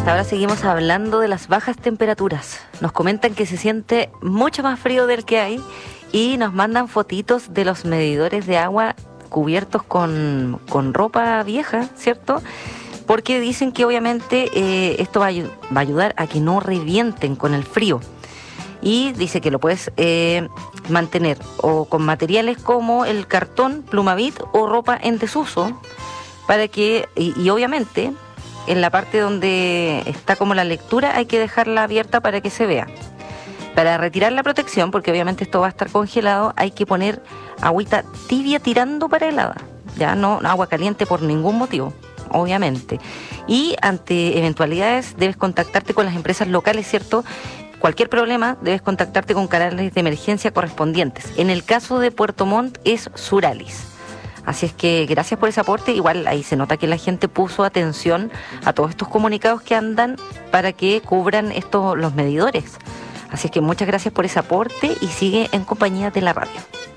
hasta ahora seguimos hablando de las bajas temperaturas. Nos comentan que se siente mucho más frío del que hay y nos mandan fotitos de los medidores de agua cubiertos con ropa vieja, ¿cierto? Porque dicen que obviamente esto va a ayudar a que no revienten con el frío. Y dice que lo puedes mantener o con materiales como el cartón, Plumavit o ropa en desuso, para que, y obviamente en la parte donde está como la lectura hay que dejarla abierta para que se vea. Para retirar la protección, porque obviamente esto va a estar congelado, hay que poner agüita tibia tirando para helada, ya no agua caliente por ningún motivo, obviamente. Y ante eventualidades debes contactarte con las empresas locales, ¿cierto? Cualquier problema debes contactarte con canales de emergencia correspondientes. En el caso de Puerto Montt es Suralis. Así es que gracias por ese aporte. Igual ahí se nota que la gente puso atención a todos estos comunicados que andan para que cubran los medidores. Así es que muchas gracias por ese aporte y sigue en compañía de la radio.